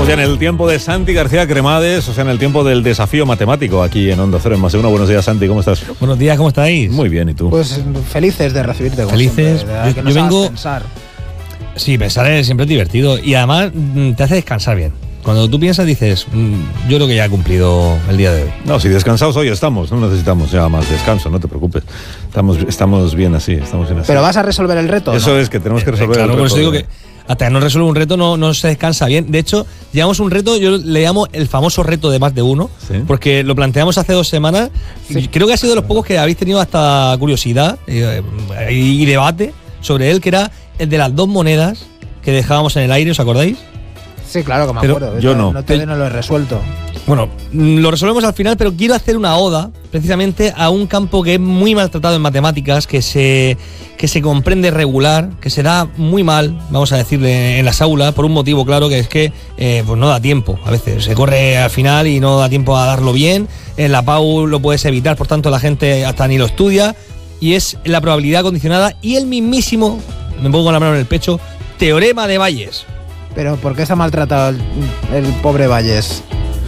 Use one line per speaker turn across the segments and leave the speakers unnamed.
Estamos ya en el tiempo de Santi García Cremades, o sea, en el tiempo del desafío matemático aquí en Onda Cero en Más de Uno. Buenos días, Santi, ¿cómo estás?
Buenos días, ¿cómo estáis?
Muy bien, ¿y tú?
Pues felices de recibirte.
Felices.
Siempre, yo vengo... Pensar.
Sí, pensar es siempre divertido y además te hace descansar bien. Cuando tú piensas dices, yo creo que ya he cumplido el día de hoy.
No, si descansados hoy estamos, no necesitamos ya más descanso, no te preocupes. Estamos bien así,
¿Pero vas a resolver el reto?
Eso
¿no?
Es que tenemos que resolver
claro,
el reto.
Por eso digo que hasta que no resuelve un reto no se descansa bien. De hecho, llevamos un reto, yo le llamo el famoso reto de más de uno, ¿sí? Porque lo planteamos hace 2 semanas. Sí. Creo que ha sido de los pocos que habéis tenido hasta curiosidad y debate sobre él, que era el de las 2 monedas que dejábamos en el aire, ¿os acordáis?
Sí, claro que me acuerdo.
Yo no.
No lo he resuelto.
Bueno, lo resolvemos al final, pero quiero hacer una oda precisamente a un campo que es muy maltratado en matemáticas, que se comprende regular, que se da muy mal, vamos a decirle, en las aulas, por un motivo claro, que es que pues no da tiempo. A veces se corre al final y no da tiempo a darlo bien. En la PAU lo puedes evitar, por tanto la gente hasta ni lo estudia. Y es la probabilidad condicionada y el mismísimo, me pongo la mano en el pecho, teorema de Bayes.
¿Pero por qué está maltratado el pobre Bayes?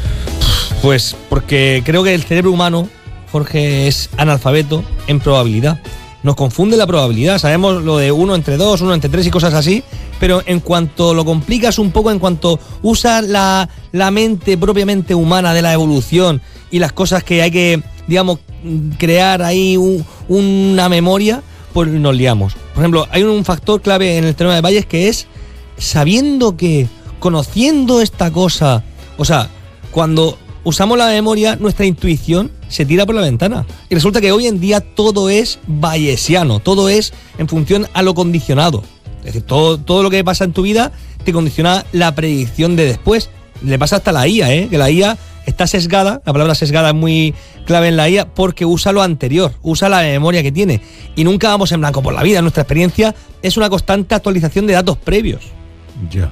Pues porque creo que el cerebro humano, Jorge, es analfabeto en probabilidad. Nos confunde la probabilidad. Sabemos lo de 1 entre 2, 1 entre 3 y cosas así, pero en cuanto lo complicas un poco, en cuanto usas la mente propiamente humana de la evolución y las cosas que hay que, digamos, crear ahí una memoria, pues nos liamos. Por ejemplo, hay un factor clave en el teorema de Bayes que es sabiendo que, conociendo esta cosa, o sea, cuando usamos la memoria, nuestra intuición se tira por la ventana. Y resulta que hoy en día todo es bayesiano, todo es en función a lo condicionado. Es decir, todo lo que pasa en tu vida te condiciona la predicción de después. Le pasa hasta a la IA, que la IA está sesgada, la palabra sesgada es muy clave en la IA, porque usa lo anterior, usa la memoria que tiene. Y nunca vamos en blanco por la vida. Nuestra experiencia es una constante actualización de datos previos.
Ya.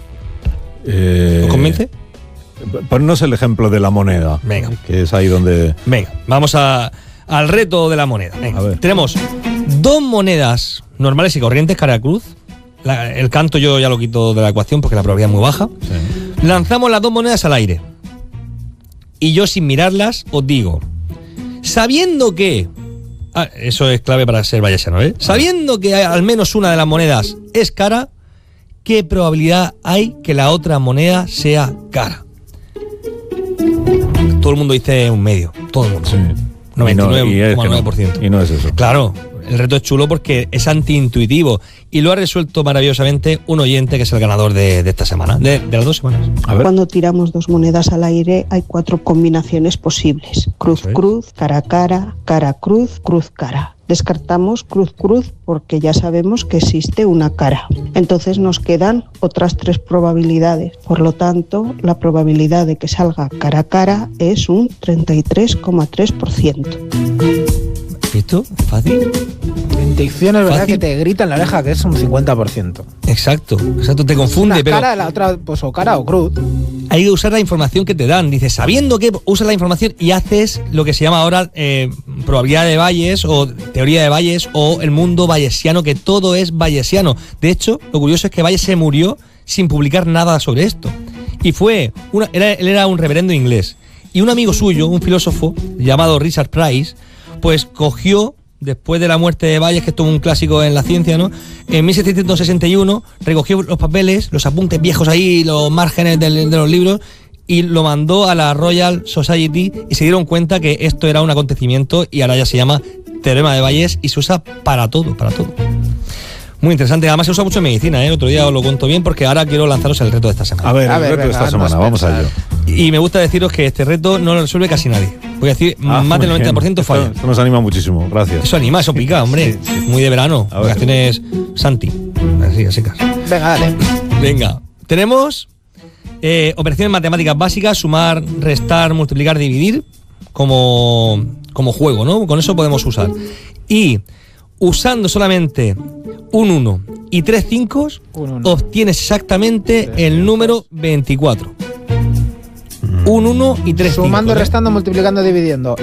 ¿Os convence?
Ponnos el ejemplo de la moneda.
Venga.
Que es ahí donde...
Venga, vamos al reto de la moneda. Venga. Tenemos 2 monedas normales y corrientes, cara a cruz. El canto yo ya lo quito de la ecuación porque la probabilidad es muy baja. Sí. Lanzamos las 2 monedas al aire. Y yo, sin mirarlas, os digo, sabiendo que... eso es clave para ser bayesiano, sabiendo que al menos una de las monedas es cara, ¿qué probabilidad hay que la otra moneda sea cara? Todo el mundo dice un medio, todo el mundo. Sí. 99,9%.
Y no es eso.
Claro, el reto es chulo porque es antiintuitivo y lo ha resuelto maravillosamente un oyente que es el ganador de esta semana, de las 2 semanas.
A ver. Cuando tiramos 2 monedas al aire hay 4 combinaciones posibles. Cruz-cruz, cara-cara, cara-cruz, cruz-cara. Descartamos cruz-cruz porque ya sabemos que existe una cara. Entonces nos quedan otras 3 probabilidades. Por lo tanto, la probabilidad de que salga cara-cara es un 33,3%.
¿Visto? Fácil.
En dicción es verdad que te grita en la oreja que es un 50%.
Exacto, te confunde.
Una
pero
cara, la otra, pues o cara o cruz.
Hay que usar la información que te dan. Dices, sabiendo que usas la información y haces lo que se llama ahora probabilidad de Bayes o teoría de Bayes o el mundo bayesiano, que todo es bayesiano. De hecho, lo curioso es que Bayes se murió sin publicar nada sobre esto. Y él era un reverendo inglés. Y un amigo suyo, un filósofo llamado Richard Price, pues cogió, después de la muerte de Bayes, que esto es un clásico en la ciencia, ¿no? En 1761 recogió los papeles, los apuntes viejos ahí, los márgenes de los libros, y lo mandó a la Royal Society y se dieron cuenta que esto era un acontecimiento y ahora ya se llama teorema de Bayes y se usa para todo, para todo. Muy interesante, además se usa mucho en medicina, Otro día os lo cuento bien porque ahora quiero lanzaros el reto de esta semana.
A ver, el reto de esta semana, vamos a ello.
Y me gusta deciros que este reto no lo resuelve casi nadie. Voy a decir, más del 90% falla.
Esto nos anima muchísimo, gracias.
Eso anima, eso pica, hombre. Sí. Muy de verano. Vacaciones Santi. Así, secas.
Venga, dale.
Venga. Tenemos operaciones matemáticas básicas, sumar, restar, multiplicar, dividir, como juego, ¿no? Con eso podemos usar. Y usando solamente un 1 y 3 5, obtienes exactamente el número 24. Un 1 y 3 5.
Sumando, restando, multiplicando, dividiendo.